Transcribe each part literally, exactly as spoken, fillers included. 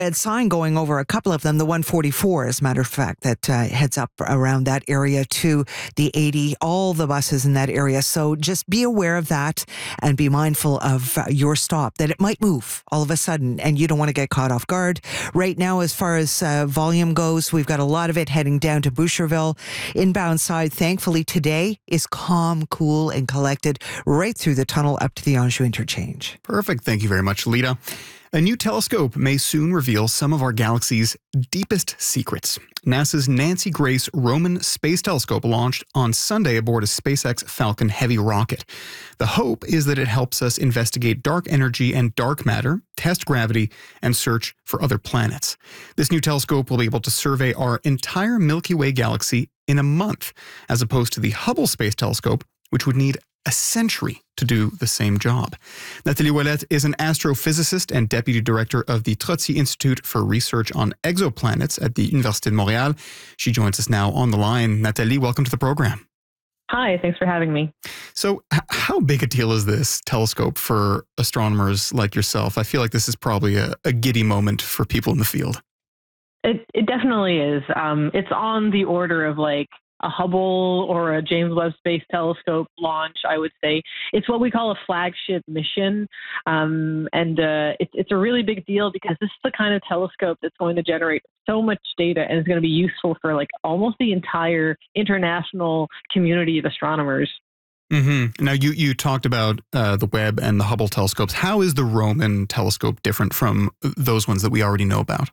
red sign going over a couple of them, the one forty-four, as a matter of fact, that uh, heads up around that area to the eighty, all the buses in that area. So just be aware of that and be mindful of uh, your stop, that it might move all of a sudden and you don't want to get caught off guard. Right now, as far as uh, volume goes, we've got a lot of it heading down to Boucherville. Inbound side, thankfully today, is calm, cool, and collected right through the tunnel up to the Anjou interchange. Perfect. Thank you very much, Lita. A new telescope may soon reveal some of our galaxy's deepest secrets. NASA's Nancy Grace Roman Space Telescope launched on Sunday aboard a SpaceX Falcon Heavy rocket. The hope is that it helps us investigate dark energy and dark matter, test gravity, and search for other planets. This new telescope will be able to survey our entire Milky Way galaxy in a month, as opposed to the Hubble Space Telescope, which would need a century to do the same job. Nathalie Ouellette is an astrophysicist and deputy director of the Trotsky Institute for Research on Exoplanets at the Université de Montréal. She joins us now on the line. Nathalie, welcome to the program. Hi, thanks for having me. So h- how big a deal is this telescope for astronomers like yourself? I feel like this is probably a, a giddy moment for people in the field. It, it definitely is. Um, it's on the order of like a Hubble or a James Webb Space Telescope launch, I would say. It's what we call a flagship mission. Um, and uh, it, it's a really big deal because this is the kind of telescope that's going to generate so much data and is going to be useful for like almost the entire international community of astronomers. Mm-hmm. Now, you, you talked about uh, the Webb and the Hubble telescopes. How is the Roman telescope different from those ones that we already know about?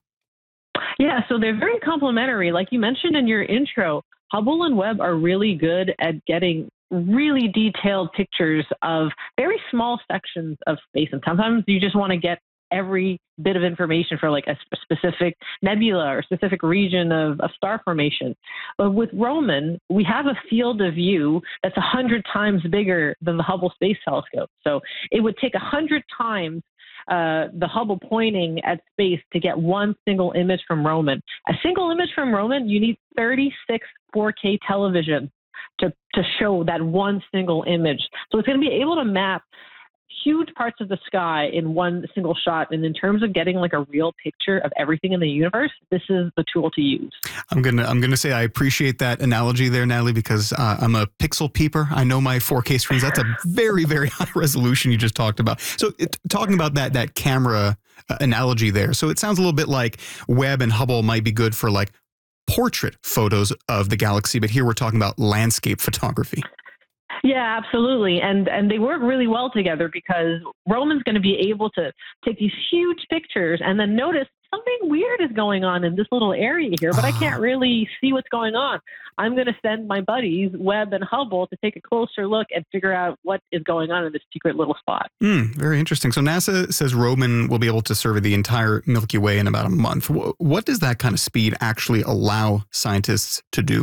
Yeah, so they're very complementary. Like you mentioned in your intro, Hubble and Webb are really good at getting really detailed pictures of very small sections of space. And sometimes you just want to get every bit of information for like a specific nebula or specific region of, of star formation. But with Roman, we have a field of view that's a hundred times bigger than the Hubble Space Telescope. So it would take a hundred times Uh, the Hubble pointing at space to get one single image from Roman. A single image from Roman, you need thirty-six four K television to, to show that one single image. So it's going to be able to map huge parts of the sky in one single shot. And in terms of getting like a real picture of everything in the universe, this is the tool to use. I'm gonna I'm gonna say I appreciate that analogy there, Natalie, because uh, I'm a pixel peeper. I know my four K screens. That's a very very high resolution you just talked about. So it, talking about that that camera uh, analogy there. So it sounds a little bit like Webb and Hubble might be good for like portrait photos of the galaxy, but here we're talking about landscape photography. Yeah, absolutely. And and they work really well together because Roman's going to be able to take these huge pictures and then notice something weird is going on in this little area here, but I can't really see what's going on. I'm going to send my buddies, Webb and Hubble, to take a closer look and figure out what is going on in this secret little spot. Mm, very interesting. So NASA says Roman will be able to survey the entire Milky Way in about a month. What does that kind of speed actually allow scientists to do?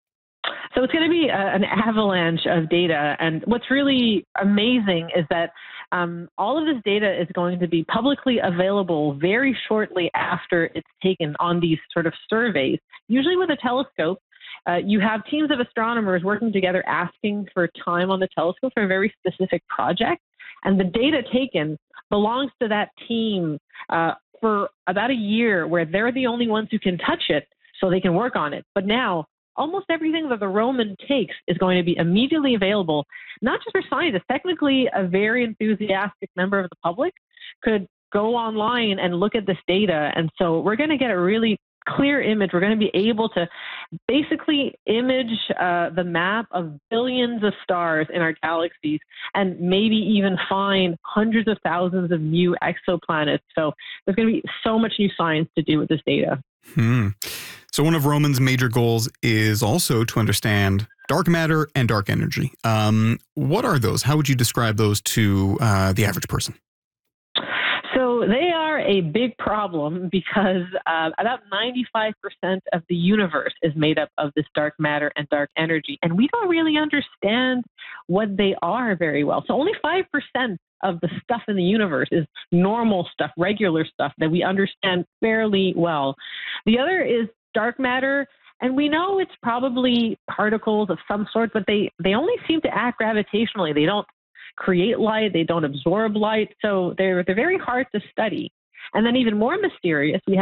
So it's going to be a, an avalanche of data. And what's really amazing is that um, all of this data is going to be publicly available very shortly after it's taken on these sort of surveys. Usually with a telescope, uh, you have teams of astronomers working together asking for time on the telescope for a very specific project. And the data taken belongs to that team uh, for about a year where they're the only ones who can touch it so they can work on it. But now, almost everything that the Roman takes is going to be immediately available, not just for scientists. Technically, a very enthusiastic member of the public could go online and look at this data. And so we're going to get a really clear image. We're going to be able to basically image uh, the map of billions of stars in our galaxies and maybe even find hundreds of thousands of new exoplanets. So there's going to be so much new science to do with this data. Hmm. So one of Roman's major goals is also to understand dark matter and dark energy. Um, what are those? How would you describe those to uh, the average person? So they are a big problem because uh, about ninety-five percent of the universe is made up of this dark matter and dark energy. And we don't really understand what they are very well. So only five percent of the stuff in the universe is normal stuff, regular stuff that we understand fairly well. The other is dark matter, and we know it's probably particles of some sort, but they, they only seem to act gravitationally. They don't create light, they don't absorb light, so they're they're very hard to study. And then even more mysterious, we have